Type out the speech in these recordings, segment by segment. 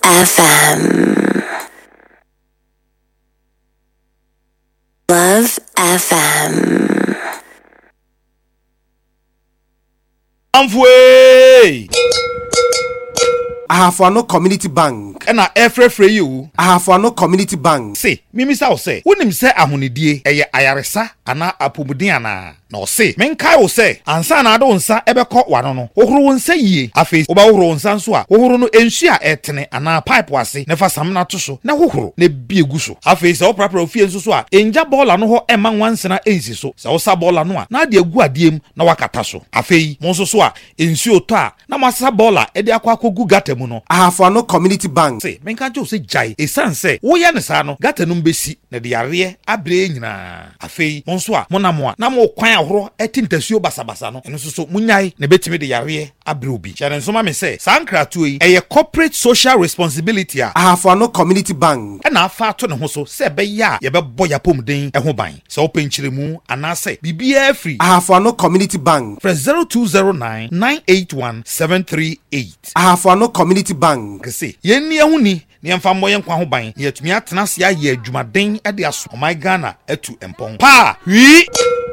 FM. Love FM. Amfwe Ahafano Community Bank. na efrefre you. Ahafano Community Bank. Say, mimisa wo say, wonim say ahonidie eye ayaresa ana apomuden ana. Na o say, menkai wo say, ansa na ado nsa ebekọ wano no. Ohoro wo nsa yie. Afi, oba ohoro nsa nso a, ohoro no ensu a etene ana pipe wase, nefa sam na to so, na ohoro na biegu so. Afi, se oprapra ofie nso so a, enja bola no ho ema nwansena ensi so. Se osa bola no a, na de agu adiem na wakata so. Afi, mo nso so a, ensu oto a, na masasa bola e de akwa akogu gata mu no. Ahafano Community Bank. Say, menka jo say jai. Esan say, wo ya ne sa no, gata no mbesi na de yare abre nyina. Afi, mo nso a, mo na mo a, na mo kwan ahoro etintasuo basabasa no. Eno so munyai na betimi de yare abre obi. Chare nso ma me say, sankratu yi eye corporate social responsibility a Ahafano Community Bank. na afa to ne ho so se be ya ye be boya pomden ho ban. Se open chiremu anase bibia free. Ahafano Community Bank. Press 0209 981 738. Ahafano Community Bank. Say, yenni ehuni ne yɛmfa mmɔ yɛn kwa ho ban ne yɛtumi atena se ayɛ adwumaden de aso ɔman Ghana atu empɔn pa wi.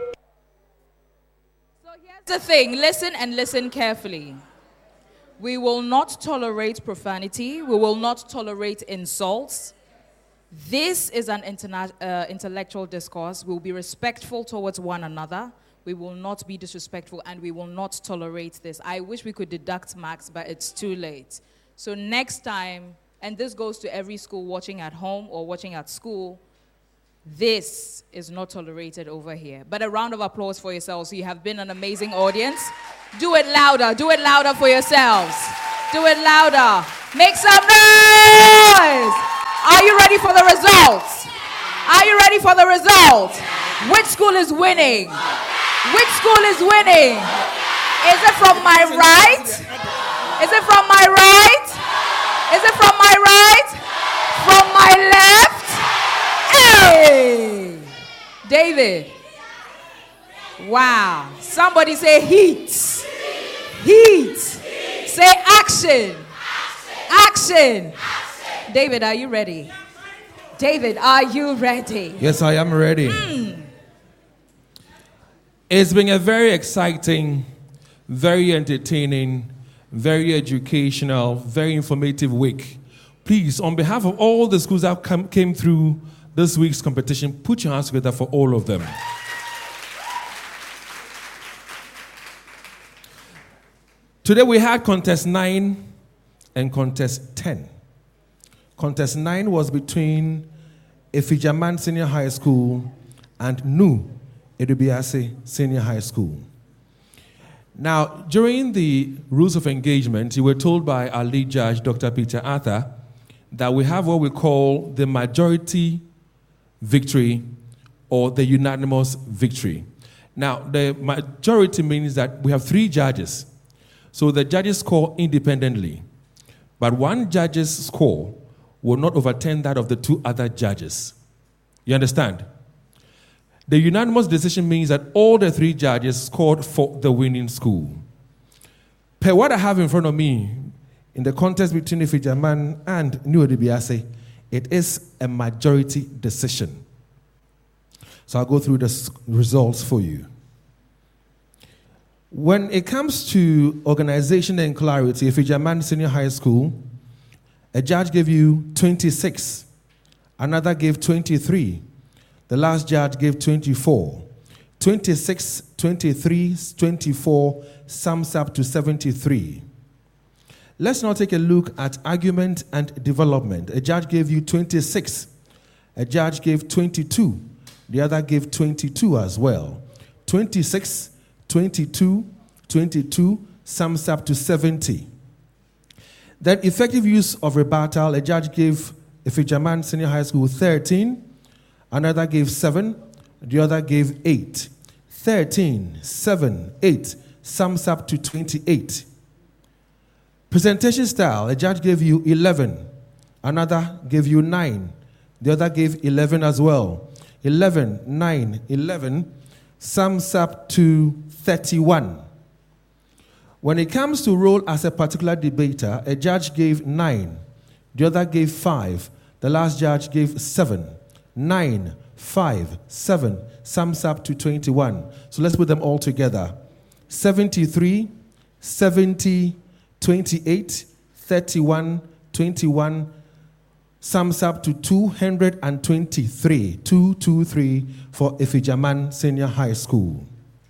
So here's the thing, listen and listen carefully. We will not tolerate profanity. We will not tolerate insults. This is an intellectual discourse. We will be respectful towards one another. We will not be disrespectful, and we will not tolerate this. I wish we could deduct marks, but it's too late. So next time, and this goes to every school watching at home or watching at school, this is not tolerated over here. But a round of applause for yourselves. You have been an amazing audience. Do it louder. Do it louder for yourselves. Do it louder. Make some noise. Are you ready for the results? Are you ready for the results? Which school is winning? Which school is winning? Is it from my right? Is it from my right? Is it from my right? From my left? Hey! David. Wow. Somebody say heat. Heat. Say action. Action. David, are you ready? David, are you ready? Yes, I am ready. It's been a very exciting, very entertaining, very educational, very informative week. Please, on behalf of all the schools that came through this week's competition, put your hands together for all of them. Today we had contest 9 and contest 10. Contest 9 was between Efijaman Senior High School and Nu Edubiase Senior High School. Now, during the rules of engagement, you were told by our lead judge, Dr. Peter Arthur, that we have what we call the majority victory or the unanimous victory. Now, the majority means that we have 3 judges. So the judges score independently. But one judge's score will not overturn that of the 2 other judges. You understand? The unanimous decision means that all the 3 judges scored for the winning school. Per what I have in front of me, in the contest between Ifijaman and Nu Edubiase, it is a majority decision. So I'll go through the results for you. When it comes to organization and clarity, Ifijaman Senior High School, a judge gave you 26, another gave 23, the last judge gave 24. 26, 23, 24 sums up to 73. Let's now take a look at argument and development. A judge gave you 26. A judge gave 22. The other gave 22 as well. 26, 22, 22 sums up to 70. Then effective use of rebuttal. A judge gave Ifijaman Senior High School 13. Another gave 7. The other gave 8. 13, 7, 8 sums up to 28. Presentation style. A judge gave you 11. Another gave you 9. The other gave 11 as well. 11, 9, 11 sums up to 31. When it comes to role as a particular debater, a judge gave 9. The other gave 5. The last judge gave 7. 9, 5, 7 sums up to 21. So let's put them all together. 73, 70, 28, 31, 21 sums up to 223. 223 for Ifijaman Senior High School.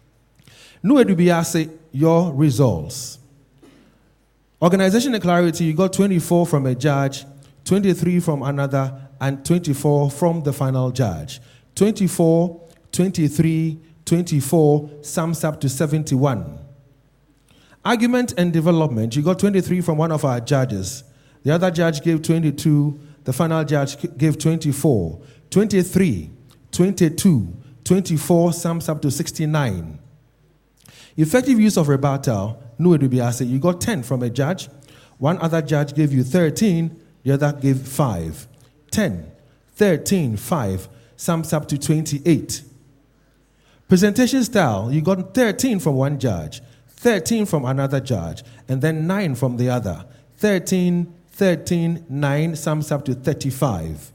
Nuedubiase, your results. Organization and clarity, you got 24 from a judge, 23 from another, and 24 from the final judge. 24, 23, 24 sums up to 71. Argument and development, you got 23 from one of our judges. The other judge gave 22, the final judge gave 24. 23, 22, 24 sums up to 69. Effective use of rebuttal, you got 10 from a judge. One other judge gave you 13, the other gave 5. 10, 13, 5 sums up to 28. Presentation style, you got 13 from one judge, 13 from another judge, and then 9 from the other. 13, 13, 9 sums up to 35.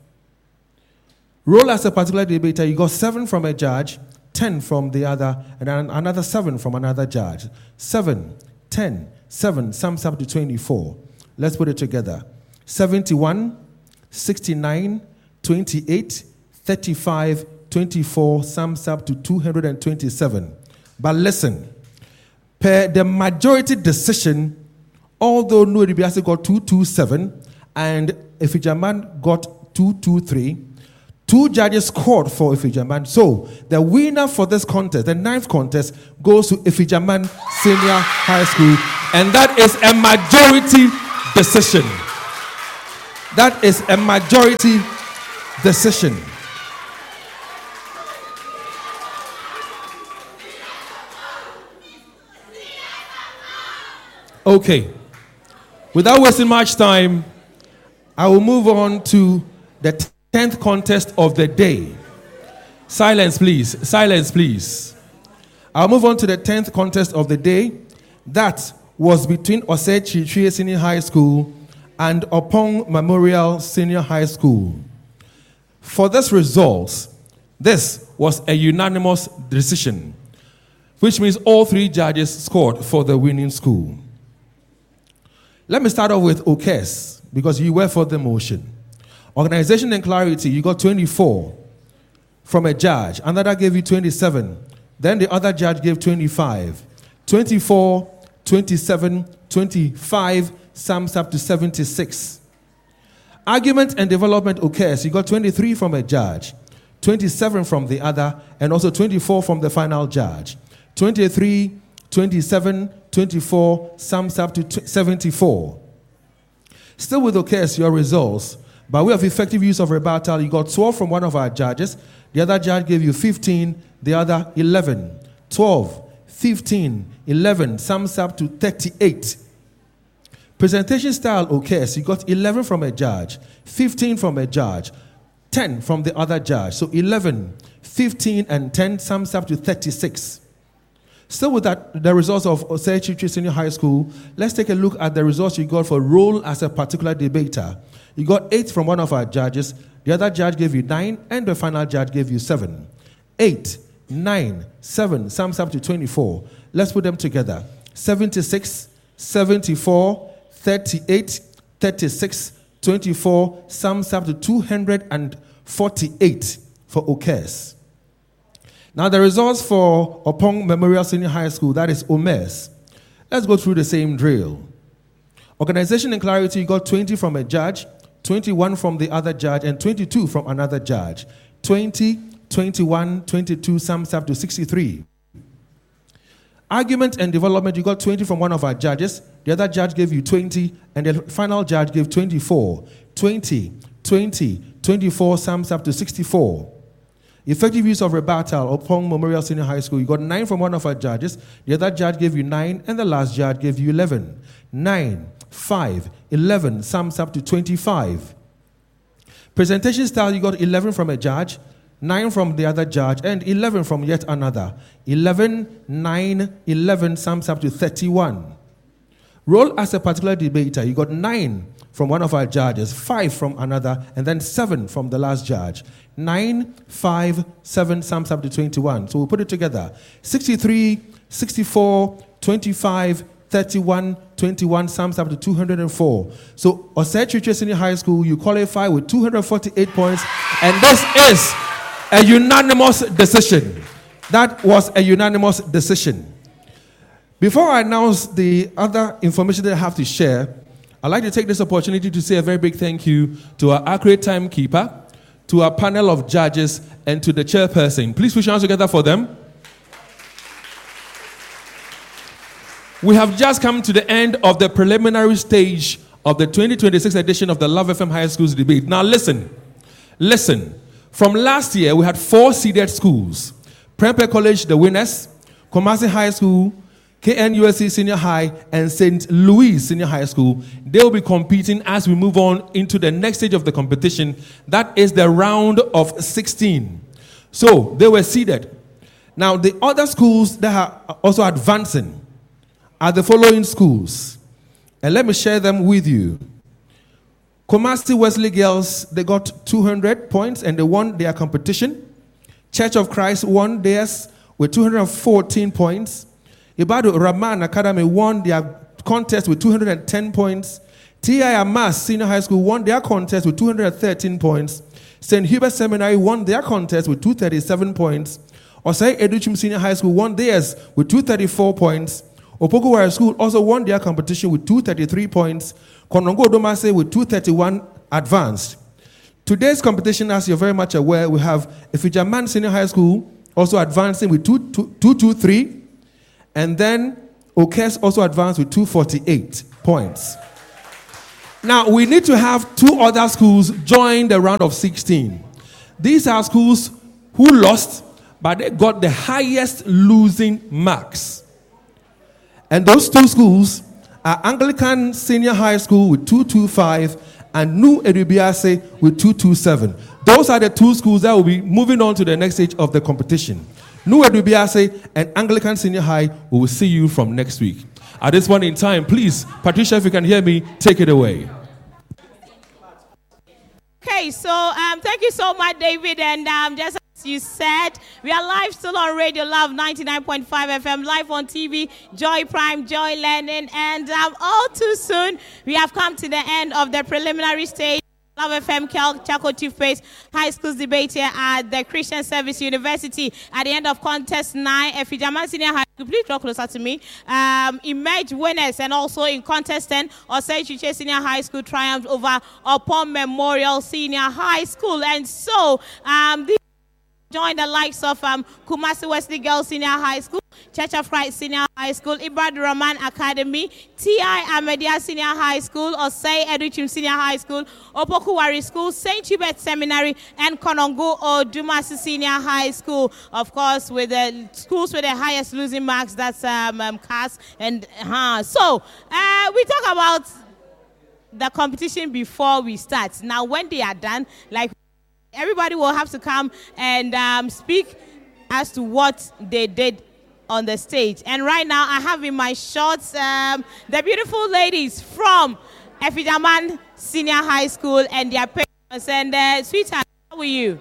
Role as a particular debater, you got 7 from a judge, 10 from the other, and then another 7 from another judge. 7, 10, 7 sums up to 24. Let's put it together. 71, 69, 28, 35, 24 sums up to 227. But listen, per the majority decision, although Nuedibiase got 227 and Ifijaman got 223, 2 judges scored for Ifijaman. So the winner for this contest, the 9th contest, goes to Ifijaman Senior High School, and that is a majority decision. That is a majority decision. Okay. Without wasting much time, I will move on to the 10th contest of the day. Silence, please. Silence, please. I'll move on to the 10th contest of the day. That was between Osei Chichie Senior High School and Opong Memorial Senior High School. For this result, this was a unanimous decision, which means all 3 judges scored for the winning school. Let me start off with Okes, because you were for the motion. Organization and clarity, you got 24 from a judge. Another gave you 27. Then the other judge gave 25. 24, 27, 25 sums up to 76. Argument and development occurs. You got 23 from a judge, 27 from the other, and also 24 from the final judge. 23, 27, 24 sums up to 74. Still with Okes, your results. By way of effective use of rebuttal, you got 12 from one of our judges. The other judge gave you 15, the other 11. 12, 15, 11 sums up to 38. Presentation style Okes, you got 11 from a judge, 15 from a judge, 10 from the other judge. So 11, 15, and 10 sums up to 36. Still with that, the results of Osei Chichie Senior High School, let's take a look at the results you got for role as a particular debater. You got 8 from one of our judges. The other judge gave you 9, and the final judge gave you 7. 8, 9, 7 sums up to 24. Let's put them together. 76, 74, 38, 36, 24 sums up to 248 for Okes. Now the results for Opong Memorial Senior High School, that is OMES. Let's go through the same drill. Organization and clarity, you got 20 from a judge, 21 from the other judge, and 22 from another judge. 20, 21, 22 sums up to 63. Argument and development, you got 20 from one of our judges. The other judge gave you 20, and the final judge gave 24. 20, 20, 24 sums up to 64. Effective use of rebuttal, Opong Memorial Senior High School, you got 9 from one of our judges. The other judge gave you 9, and the last judge gave you 11. 9, 5, 11 sums up to 25. Presentation style, you got 11 from a judge, 9 from the other judge, and 11 from yet another. 11, 9, 11 sums up to 31. Roll as a particular debater. You got 9 from one of our judges, 5 from another, and then 7 from the last judge. 9, 5, 7 sums up to 21. So we'll put it together. 63, 64, 25, 31, 21 sums up to 204. So Osei Chiche Senior High School, you qualify with 248 points, and this is a unanimous decision. That was a unanimous decision. Before I announce the other information that I have to share, I'd like to take this opportunity to say a very big thank you to our accurate timekeeper, to our panel of judges, and to the chairperson. Please put your hands together for them. We have just come to the end of the preliminary stage of the 2026 edition of the Love FM High Schools debate. Now listen. From last year, we had 4 seeded schools. Prempeh College, the winners, Kumasi High School, KNUSC Senior High, and St. Louis Senior High School. They will be competing as we move on into the next stage of the competition. That is the round of 16. So they were seeded. Now the other schools that are also advancing are the following schools. And let me share them with you. Kumasi Wesley Girls, they got 200 points and they won their competition. Church of Christ won theirs with 214 points. Ibadu Rahman Academy won their contest with 210 points. T.I. Amas Senior High School won their contest with 213 points. St. Hubert Seminary won their contest with 237 points. Osei Educhim Senior High School won theirs with 234 points. Opoku School also won their competition with 233 points. Konongo Domase with 231 advanced. Today's competition, as you're very much aware, we have Ifijaman Senior High School also advancing with 223. And then Okes also advanced with 248 points. Now, we need to have 2 other schools join the round of 16. These are schools who lost, but they got the highest losing marks. And those 2 schools are Anglican Senior High School with 225 and New Edubiase with 227. Those are the 2 schools that will be moving on to the next stage of the competition. New Edubiase and Anglican Senior High, we will see you from next week. At this point in time, please, Patricia, if you can hear me, take it away. Okay, so thank you so much, David. And just as you said, we are live still on Radio Love 99.5 FM, live on TV, Joy Prime, Joy Learning. And all too soon, we have come to the end of the preliminary stage. Love FM Chaco Toothpaste High Schools debate here at the Christian Service University. At the end of contest 9, Ifijaman Senior High School, please draw closer to me, emerged winners, and also in contest 10, Osei Chiche Senior High School triumphed over Upon Memorial Senior High School. And so, these join the likes of Kumasi Wesley Girls Senior High School, Church of Christ Senior High School, Ibadu Rahman Academy, T.I. Ahmadiyya Senior High School, Osei Educhim Senior High School, Opoku School, St. Hubert Seminary, and Konongo Odumasi Senior High School. Of course, with the schools with the highest losing marks, that's CAS. And so we talk about the competition before we start. Now, when they are done, like, everybody will have to come and speak as to what they did on the stage. And right now, I have in my shots the beautiful ladies from Ifijaman Senior High School and their parents. And sweetheart, how are you?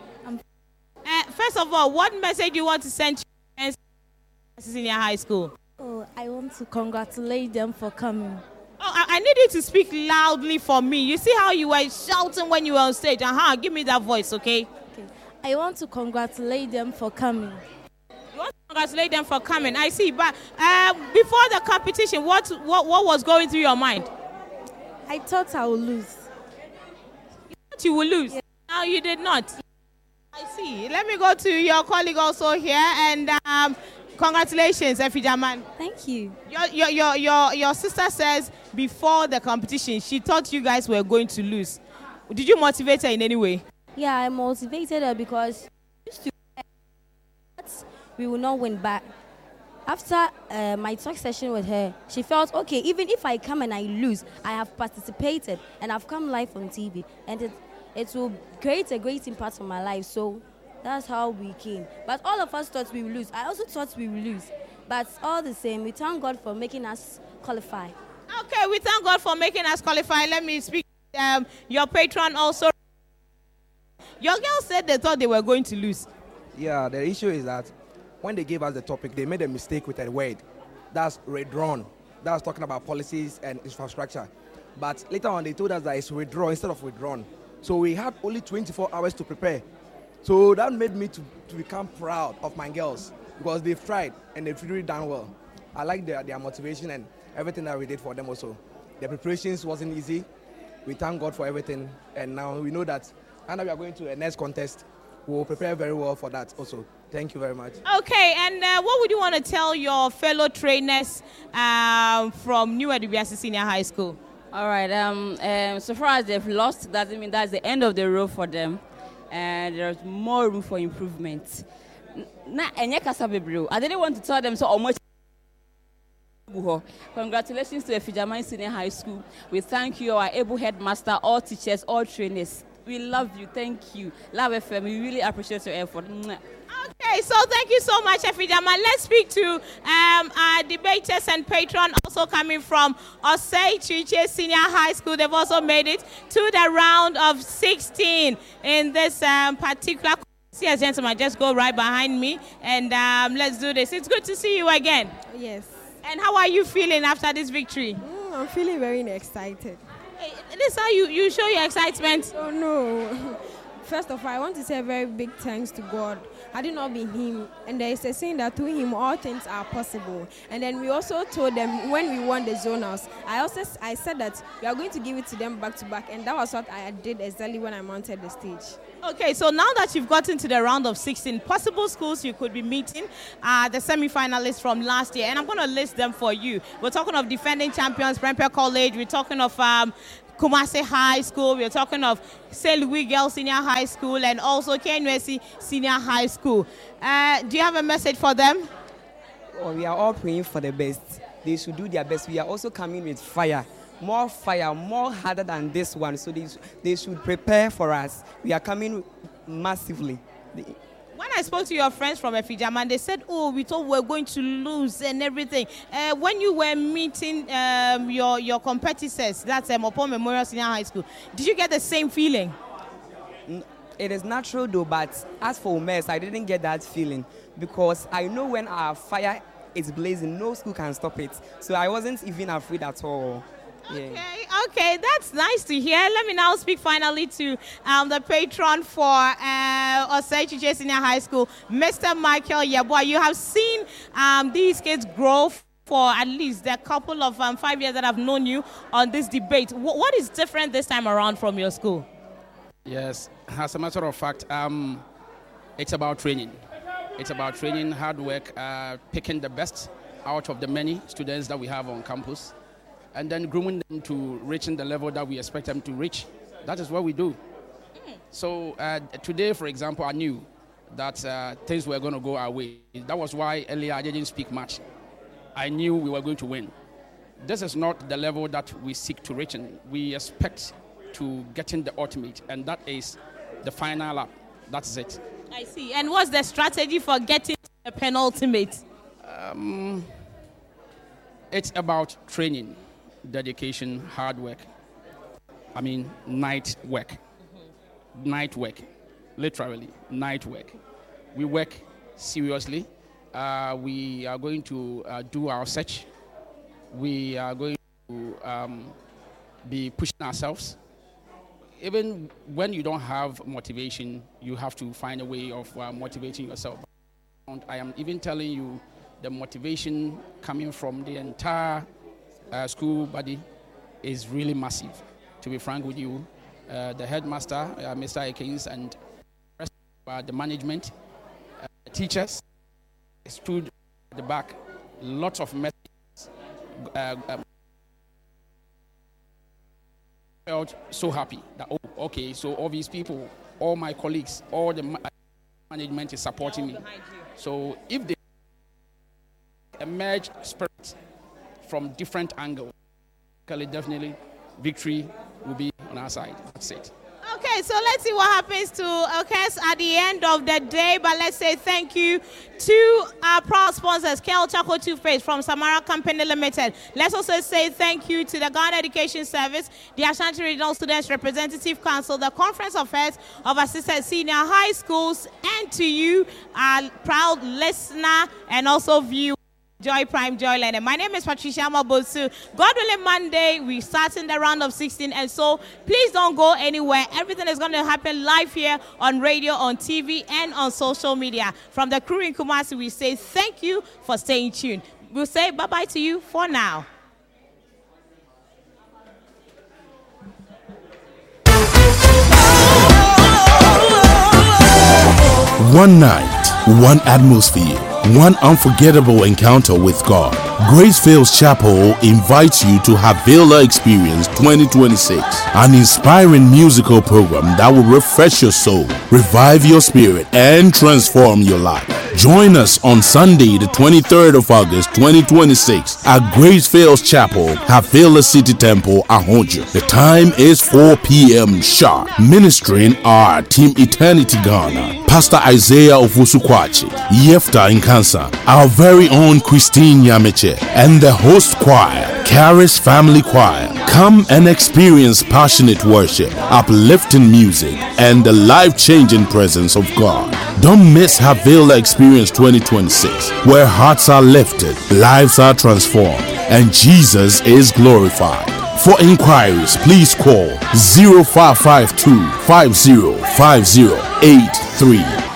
First of all, what message do you want to send to your Senior High School? Oh, I want to congratulate them for coming. Oh, I need you to speak loudly for me. You see how you were shouting when you were on stage? Give me that voice, okay? Okay. I want to congratulate them for coming. You want to congratulate them for coming? I see. But before the competition, what was going through your mind? I thought I would lose. You thought you would lose? Yeah. No, you did not. I see. Let me go to your colleague also here and. Congratulations, Ifijaman. Thank you. Your sister says before the competition, she thought you guys were going to lose. Did you motivate her in any way? Yeah, I motivated her because we will not win back. After my talk session with her, she felt, okay, even if I come and I lose, I have participated and I've come live on TV. And it will create a great impact on my life. So that's how we came. But all of us thought we would lose. I also thought we would lose. But all the same, we thank God for making us qualify. Okay, we thank God for making us qualify. Let me speak your patron also. Your girls said they thought they were going to lose. Yeah, the issue is that when they gave us the topic, they made a mistake with a word. That's redrawn. That's talking about policies and infrastructure. But later on, they told us that it's withdraw instead of withdrawn. So we had only 24 hours to prepare. So that made me to become proud of my girls because they've tried and they've really done well. I like their motivation and everything that we did for them also. The preparations wasn't easy. We thank God for everything. And now we know that we are going to a next contest. We will prepare very well for that also. Thank you very much. Okay, and what would you want to tell your fellow trainers from New Edubiasi Senior High School? All right. So far as they've lost, doesn't mean that's the end of the road for them. And there's more room for improvement. I didn't want to tell them so much. Congratulations to Efijaman Senior High School. We thank you, our able headmaster, all teachers, all trainers. We love you. Thank you. Love FM. We really appreciate your effort. Okay, so thank you so much, Efijaman. Let's speak to our debaters and patron also coming from Osei Chiche Senior High School. They've also made it to the round of 16 in this particular. Yes, gentlemen, just go right behind me and let's do this. It's good to see you again. Yes. And how are you feeling after this victory? I'm feeling very excited. Hey, this is how you show your excitement. Oh no. First of all, I want to say a very big thanks to God. Had it not been him, and there is a saying that through him all things are possible. And then we also told them when we won the zonals, I said that we are going to give it to them back to back, and that was what I did exactly when I mounted the stage. Okay, so now that you've gotten to the round of 16, possible schools you could be meeting are the semi-finalists from last year, and I'm going to list them for you. We're talking of defending champions, Prempeh College. We're talking of Kumasi High School. We're talking of St. Louis Girls Senior High School and also KNUST Senior High School. Do you have a message for them? Well, we are all praying for the best. They should do their best. We are also coming with fire, more harder than this one. So they should prepare for us. We are coming massively. When I spoke to your friends from Efijaman, they said, oh, we thought we were going to lose and everything. When you were meeting your competitors, that's Mopon Memorial Senior High School, did you get the same feeling? It is natural though, but as for Umes, I didn't get that feeling because I know when our fire is blazing, no school can stop it. So I wasn't even afraid at all. Yeah. Okay, that's nice to hear. Let me now speak finally to the patron for Osei Chiche Senior High School, Mr. Michael Yeboah. You have seen these kids grow for at least a couple of 5 years that I've known you on this debate. What is different this time around from your school? Yes, as a matter of fact, it's about training. It's about training, hard work, picking the best out of the many students that we have on campus, and then grooming them to reaching the level that we expect them to reach. That is what we do. So today, for example, I knew that things were going to go our way. That was why earlier I didn't speak much. I knew we were going to win. This is not the level that we seek to reach in. We expect to get in the ultimate, and that is the final lap. That's it. I see. And what's the strategy for getting to the penultimate? It's about training, dedication, hard work. Night work. Night work. Literally, night work. We work seriously. We are going to do our search. We are going to be pushing ourselves. Even when you don't have motivation, you have to find a way of motivating yourself. And I am even telling you, the motivation coming from the entire school body is really massive. To be frank with you, the headmaster, Mr. Akins, and the management, teachers stood at the back. Lots of messages. Felt so happy that, so all these people, all my colleagues, all the management is supporting me. So if they emerge spirit from different angles, definitely victory will be on our side. That's it. Okay, so let's see what happens to occurs at the end of the day. But let's say thank you to our proud sponsors, Kel Choco Toothpaste from Samara Company Limited. Let's also say thank you to the Ghana Education Service, the Ashanti Regional Students Representative Council, the Conference of Heads of Assisted Senior High Schools, and to you, our proud listener and also viewer. Joy Prime, Joy Learning. My name is Patricia Mabosu. God willing, Monday, we start in the round of 16. And so, please don't go anywhere. Everything is going to happen live here on radio, on TV, and on social media. From the crew in Kumasi, we say thank you for staying tuned. We'll say bye-bye to you for now. One night, one atmosphere, one unforgettable encounter with God. Gracefields Chapel invites you to Havila Experience 2026, an inspiring musical program that will refresh your soul, revive your spirit, and transform your life. Join us on Sunday, the 23rd of August 2026 at Gracefields Chapel, Havila City Temple, Ahonjo. The time is 4 p.m. sharp. Ministering are Team Eternity Ghana, Pastor Isaiah Ofusukwachi, Yefta Nkansa, our very own Christine Yameche, and the host choir, Caris Family Choir. Come and experience passionate worship, uplifting music, and the life-changing presence of God. Don't miss Havila Experience 2026, where hearts are lifted, lives are transformed, and Jesus is glorified. For inquiries, please call 0552 505083.